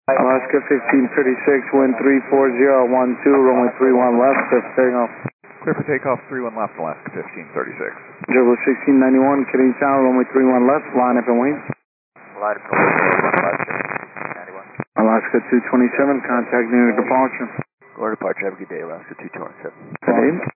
Alaska 1536, wind 340, 12, runway 31 left, clear for takeoff. Clear for takeoff, 31 left, Alaska 1536. Juggler 1691, Canadian Tower, runway 31 left, line up and wait. Line up and wait, Alaska 1591. Alaska 227, contact New York departure. Go to departure, have a good day, Alaska 227. Good day.